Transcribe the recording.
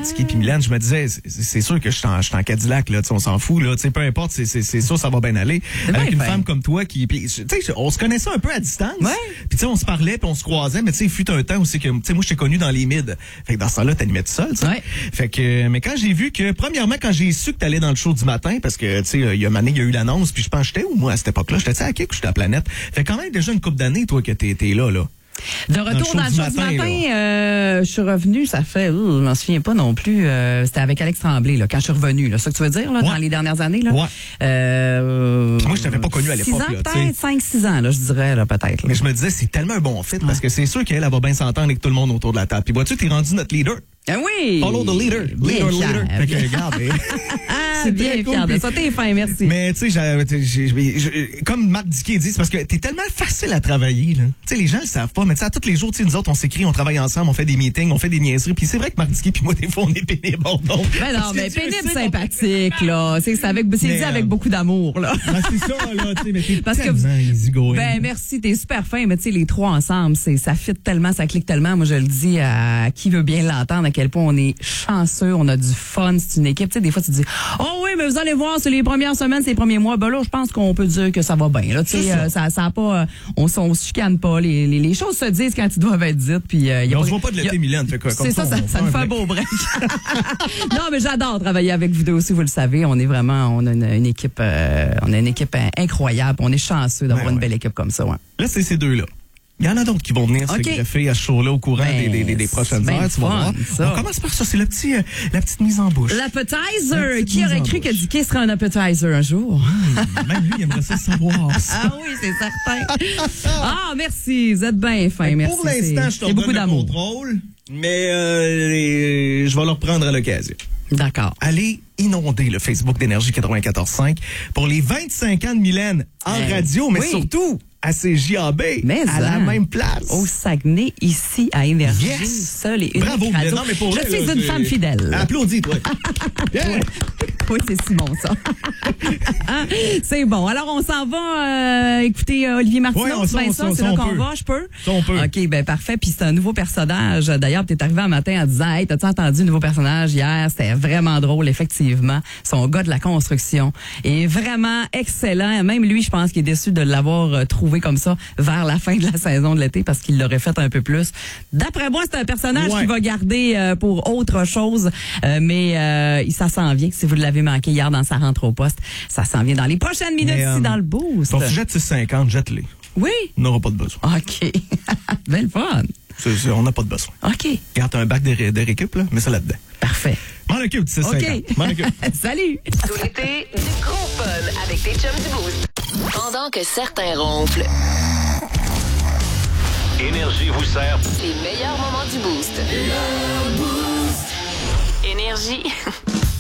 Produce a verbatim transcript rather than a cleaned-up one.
Marc-Diquet puis Mylène, je me disais, c'est, c'est sûr que je suis en, je suis en Cadillac, là, on s'en fout, là, tu sais, peu importe, c'est, c'est, c'est sûr, ça va bien aller. C'est Avec bien une fait. femme comme toi qui, tu sais, on se connaissait un peu à distance. Ouais. Puis tu sais, on se parlait, puis on se croisait, mais tu sais, il fut un temps aussi que, tu sais, moi, j'étais connu dans les mids. Fait que dans ce temps-là, t'animais tout seul, tu sais. Ouais. Fait que, mais quand j'ai vu que, premièrement, quand j'ai su que t'allais dans le show du matin, parce que, tu sais, il y a une année, il y a eu l'annonce, puis je pense que j'étais où, moi, à cette époque-là? J'étais à Kick ou j'étais à la Planète? Fait quand même déjà une couple d'années, toi, que t'es, t'es là, là. De retour dans le show du matin, matin euh, je suis revenue, ça fait, euh, je m'en souviens pas non plus, euh, c'était avec Alex Tremblay, là, quand je suis revenue, là, c'est ça que tu veux dire, là, Ouais. dans les dernières années, là? Ouais. Euh, Moi, je t'avais pas connu à l'époque, six ans, là, tu sais. peut-être, cinq, six ans, là, je dirais, là, peut-être. Là. Mais je me disais, c'est tellement un bon fit, parce que c'est sûr qu'elle, elle va bien s'entendre avec tout le monde autour de la table. Puis vois-tu, t'es rendu notre leader. Ah oui! Follow the leader. Bien Leader, fier, leader. Fait que, bien- regarde, eh. Ah, C'est bien très fier cool. de ça, t'es fin, merci. Mais tu sais, j'ai- j'ai- j'ai- j'ai- comme Marc Diquet dit, c'est parce que t'es tellement facile à travailler. Tu sais, les gens le savent pas, mais tu sais, à tous les jours, tu sais, nous autres, on s'écrit, on travaille ensemble, on fait des meetings, on fait des niaiseries. Puis c'est vrai que Marc Diquet puis moi, des fois, on est pénibles. Donc, Ben non, parce que mais Dieu pénible, sait qu'on- sympathique, là. C'est c'est avec, c'est Mais, dit euh, avec beaucoup d'amour, là. Ben, c'est ça, là, tu sais, mais t'es Parce que tellement easy going. Ben merci, t'es super fin, mais tu sais les trois ensemble, c'est ça fit tellement, ça clique tellement. Moi je le dis à qui veut bien l'entendre, à quel point on est chanceux, on a du fun, c'est une équipe. Tu sais des fois tu dis oh oui mais vous allez voir, c'est les premières semaines, c'est les premiers mois. Ben là je pense qu'on peut dire que ça va bien. Là tu sais C'est ça. euh, ça, ça a pas, euh, on, s- on se chicane pas, les, les, les choses se disent quand ils doivent être dites. Puis euh, y Mais a on pas- se voit pas de y a- l'été, Mylène. Fait quoi, comme C'est ça, ça, on ça prend me fait un break. beau break. Non, mais j'adore travailler avec vous deux aussi, vous le savez. On est vraiment, on a une, une équipe, euh, on a une équipe euh, incroyable. On est chanceux d'avoir Ouais, une ouais. belle équipe comme ça. Ouais. Là, c'est ces deux-là. Il y en a d'autres qui vont venir se OK. greffer à ce show-là au courant Ben, des, des, des, des prochaines c'est heures. bien Tu vas fun, voir. ça. On commence par ça. C'est le petit, euh, la petite mise en bouche. La L'appetizer, petite qui mise aurait en cru bouche. que Dicky serait un appetizer un jour? Même lui, il aimerait ça savoir. Ah oui, c'est certain. Ah, merci, vous êtes bien fin, merci. Pour l'instant, c'est- je te c'est beaucoup redonne le d'amour. contrôle, mais euh, les- je vais le reprendre à l'occasion. D'accord. Allez inonder le Facebook d'Énergie quatre-vingt-quatorze cinq pour les vingt-cinq ans de Mylène en Hey, radio, mais oui. surtout à C J A B, Mais à la hein, même place. Au Saguenay, ici, à Énergie. Yes. Ça, les uniques Bravo, Mylène. radios. Non, mais pour Je vrai, suis là, une c'est- femme fidèle. Applaudis, toi. Yeah. Oui, c'est Simon, ça. Hein? C'est bon. Alors, on s'en va euh, écouter euh, Olivier Martineau. Ouais, on c'est bien s'en- ça, on c'est s'en- là on qu'on peut. va, je peux? Ça, on peut. OK, ben parfait. Puis c'est un nouveau personnage. D'ailleurs, t'es arrivé un matin en disant, hey, t'as-tu entendu le nouveau personnage hier? C'était vraiment drôle, effectivement. Son gars de la construction est vraiment excellent. Même lui, je pense qu'il est déçu de l'avoir euh, trouvé comme ça vers la fin de la saison de l'été parce qu'il l'aurait fait un peu plus. D'après moi, c'est un personnage Ouais. qui va garder euh, pour autre chose, euh, mais euh, ça s'en vient. Si vous l'avez manqué hier dans sa rentre au poste, ça s'en vient dans les prochaines minutes Mais, ici euh, dans le boost. Ton sujet de six cinquante, jette-les. Oui. On n'aura pas de besoin. OK. Belle fun. C'est- c'est- on n'a pas de besoin. OK. Garde un bac de, ré- de récup, là, mets ça là-dedans. Parfait. M'en occupe, du six cinquante. OK. M'en occupe. Salut. Tout l'été, du gros fun avec tes chums du Boost. Pendant que certains ronflent, Énergie vous sert. les meilleurs moments du Boost. Énergie.